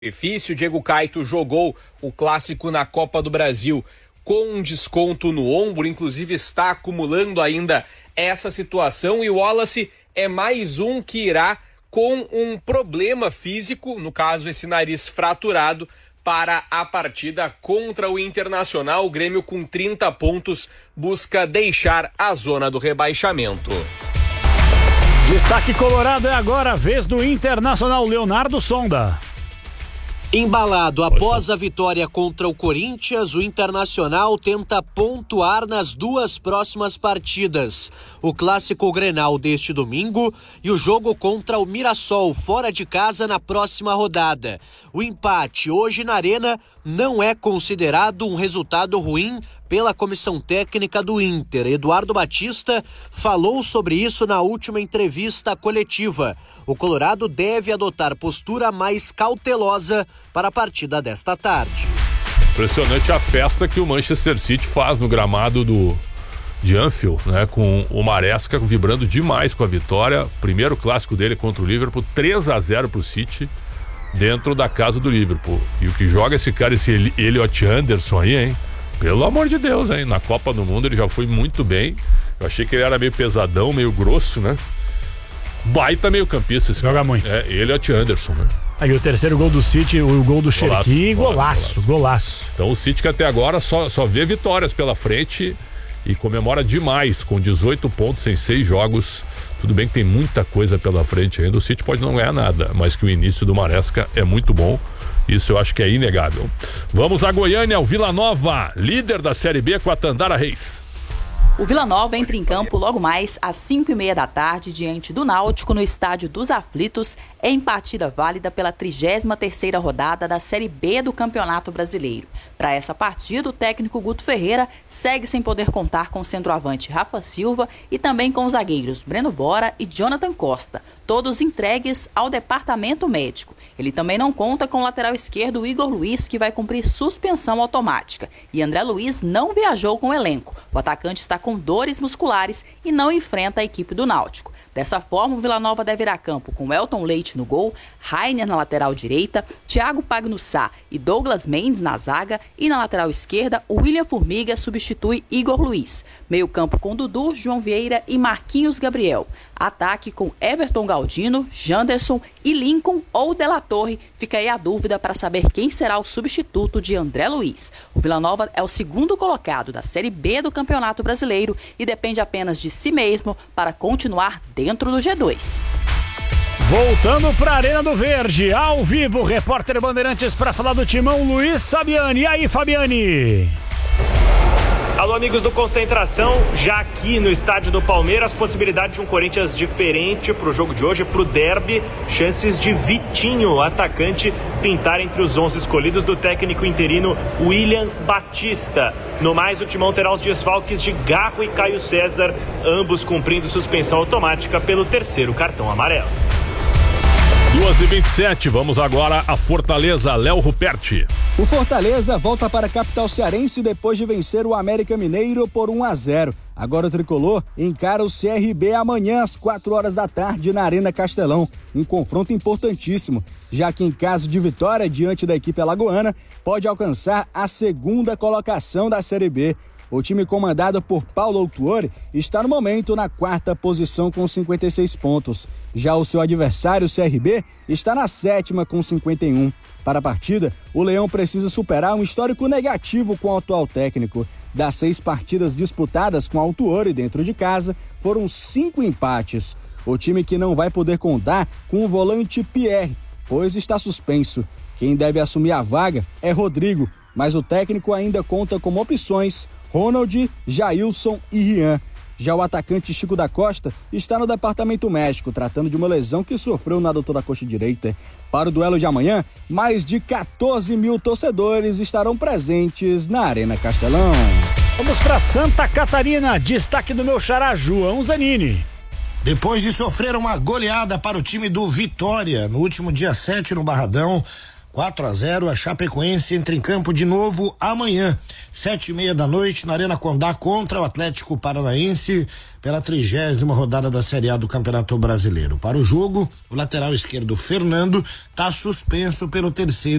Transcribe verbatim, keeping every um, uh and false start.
benefício. Diego Caetto jogou o clássico na Copa do Brasil com um desconto no ombro, inclusive está acumulando ainda essa situação, e o Wallace é mais um que irá com um problema físico, no caso esse nariz fraturado, para a partida contra o Internacional. O Grêmio, com trinta pontos, busca deixar a zona do rebaixamento. Destaque colorado é agora a vez do Internacional. Leonardo Sonda. Embalado após a vitória contra o Corinthians, o Internacional tenta pontuar nas duas próximas partidas. O clássico Grenal deste domingo e o jogo contra o Mirassol fora de casa na próxima rodada. O empate hoje na Arena não é considerado um resultado ruim pela comissão técnica do Inter. Eduardo Batista falou sobre isso na última entrevista coletiva. O Colorado deve adotar postura mais cautelosa para a partida desta tarde. Impressionante a festa que o Manchester City faz no gramado do de Anfield, né, com o Maresca vibrando demais com a vitória. Primeiro clássico dele contra o Liverpool, três a zero pro City, dentro da casa do Liverpool. E o que joga esse cara, esse Elliot Anderson aí, hein? Pelo amor de Deus, hein? Na Copa do Mundo ele já foi muito bem. Eu achei que ele era meio pesadão, meio grosso, né? Baita meio campista esse Joga cara. muito. É, Elliot Anderson, né? Aí o terceiro gol do City, o gol do Cherki, golaço, golaço, golaço. Então o City, que até agora só, só vê vitórias pela frente e comemora demais, com dezoito pontos em seis jogos. Tudo bem que tem muita coisa pela frente ainda, o City pode não ganhar nada, mas que o início do Maresca é muito bom. Isso eu acho que é inegável. Vamos a Goiânia, o Vila Nova, líder da Série B com a Tandara Reis. O Vila Nova entra em campo logo mais às cinco e meia da tarde diante do Náutico no Estádio dos Aflitos, em partida válida pela trigésima terceira rodada da Série B do Campeonato Brasileiro. Para essa partida, o técnico Guto Ferreira segue sem poder contar com o centroavante Rafa Silva e também com os zagueiros Breno Bora e Jonathan Costa, todos entregues ao departamento médico. Ele também não conta com o lateral esquerdo Igor Luiz, que vai cumprir suspensão automática. E André Luiz não viajou com o elenco. O atacante está com dores musculares e não enfrenta a equipe do Náutico. Dessa forma, o Vila Nova deve ir a campo com Elton Leite no gol, Rainer na lateral direita, Thiago Pagnussá e Douglas Mendes na zaga, e na lateral esquerda, o William Formiga substitui Igor Luiz. Meio campo com Dudu, João Vieira e Marquinhos Gabriel. Ataque com Everton Galdino, Janderson e Lincoln ou De La Torre. Fica aí a dúvida para saber quem será o substituto de André Luiz. O Vila Nova é o segundo colocado da Série B do Campeonato Brasileiro e depende apenas de si mesmo para continuar dentro do G dois. Voltando para a Arena do Verde, ao vivo, repórter Bandeirantes para falar do Timão, Luiz Fabiani. E aí, Fabiani? Alô, amigos do Concentração, já aqui no estádio do Palmeiras, possibilidade de um Corinthians diferente pro jogo de hoje, pro derby, chances de Vitinho, atacante, pintar entre os onze escolhidos do técnico interino William Batista. No mais, o Timão terá os desfalques de Garro e Caio César, ambos cumprindo suspensão automática pelo terceiro cartão amarelo. duas e vinte e sete, vamos agora a Fortaleza, Léo Ruperti. O Fortaleza volta para a capital cearense depois de vencer o América Mineiro por um a zero. Agora o tricolor encara o C R B amanhã às quatro horas da tarde na Arena Castelão. Um confronto importantíssimo, já que em caso de vitória diante da equipe alagoana, pode alcançar a segunda colocação da Série B. O time comandado por Paulo Autuori está no momento na quarta posição com cinquenta e seis pontos. Já o seu adversário, o C R B, está na sétima com cinquenta e um. Para a partida, o Leão precisa superar um histórico negativo com o atual técnico. Das seis partidas disputadas com Autuori dentro de casa, foram cinco empates. O time que não vai poder contar com o volante Pierre, pois está suspenso. Quem deve assumir a vaga é Rodrigo, mas o técnico ainda conta como opções Ronald, Jailson e Rian. Já o atacante Chico da Costa está no departamento médico, tratando de uma lesão que sofreu na adutora coxa direita. Para o duelo de amanhã, mais de quatorze mil torcedores estarão presentes na Arena Castelão. Vamos para Santa Catarina, destaque do meu xará João Zanini. Depois de sofrer uma goleada para o time do Vitória no último dia sete no Barradão, quatro a zero, a Chapecoense entra em campo de novo amanhã, sete e meia da noite, na Arena Condá contra o Atlético Paranaense pela trigésima rodada da Série A do Campeonato Brasileiro. Para o jogo, o lateral esquerdo Fernando está suspenso pelo terceiro